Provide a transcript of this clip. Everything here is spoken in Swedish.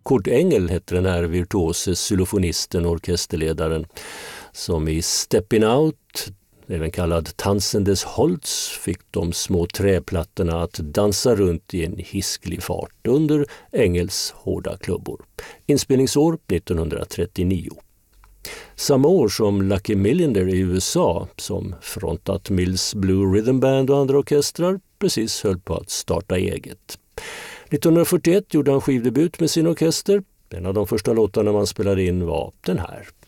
Kurt Engel hette den här virtuose xylofonisten och orkesterledaren som i Steppin' Out, även kallad Tanzen des Holz, fick de små träplattorna att dansa runt i en hisklig fart under Engels hårda klubbor. Inspelningsår 1939. Samma år som Lucky Millinder i USA, som frontat Mills Blue Rhythm Band och andra orkestrar, precis höll på att starta eget. 1941 gjorde han skivdebut med sin orkester. En av de första låtarna man spelade in var den här.